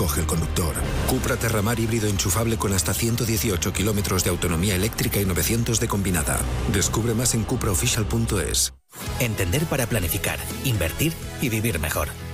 escoge el conductor. Cupra Terramar híbrido enchufable con hasta 118 kilómetros de autonomía eléctrica y 900 de combinada. Descubre más en cupraofficial.es. Entender para planificar, invertir y vivir mejor.